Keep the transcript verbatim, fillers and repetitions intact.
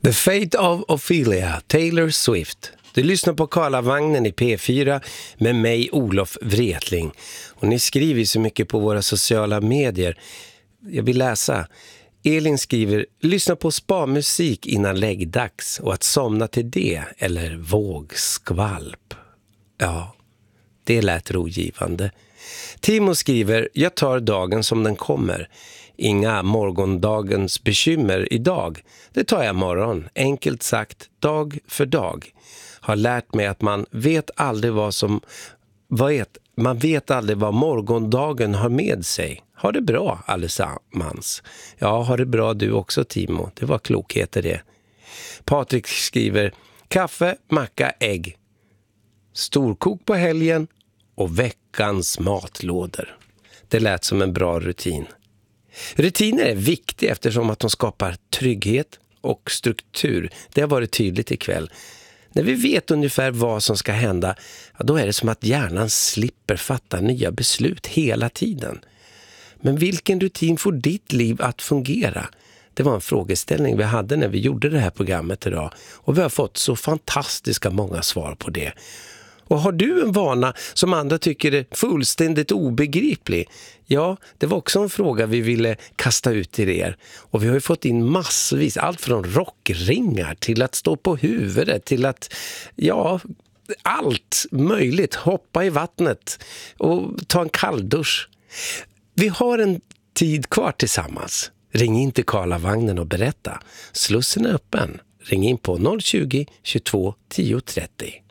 The Fate of Ophelia, Taylor Swift. Du lyssnar på Karlavagnen i P fyra med mig, Olof Wretling. Och ni skriver så mycket på våra sociala medier. Jag vill läsa. Elin skriver, lyssna på spa-musik innan läggdags och att somna till det, eller vågskvalp. Ja, det lät rogivande. Timo skriver, jag tar dagen som den kommer. Inga morgondagens bekymmer idag. Det tar jag morgon. Enkelt sagt, dag för dag. Har lärt mig att man vet aldrig vad som... Vad vet, man vet aldrig vad morgondagen har med sig. Ha det bra allesammans. Ja, ha det bra du också Timo. Det var klokheter det. Patrik skriver, kaffe, macka, ägg. Storkok på helgen och veckans matlådor. Det lät som en bra rutin. Rutiner är viktiga eftersom att de skapar trygghet och struktur. Det har varit tydligt ikväll. När vi vet ungefär vad som ska hända, ja, då är det som att hjärnan slipper fatta nya beslut hela tiden. Men vilken rutin får ditt liv att fungera? Det var en frågeställning vi hade när vi gjorde det här programmet idag. Och vi har fått så fantastiska många svar på det. Och har du en vana som andra tycker är fullständigt obegriplig? Ja, det var också en fråga vi ville kasta ut till er. Och vi har ju fått in massvis, allt från rockringar till att stå på huvudet till att, ja, allt möjligt. Hoppa i vattnet och ta en kalldusch. Vi har en tid kvar tillsammans. Ring in till Karlavagnen och berätta. Slussen är öppen. Ring in på noll tjugo, tjugotvå, tio trettio.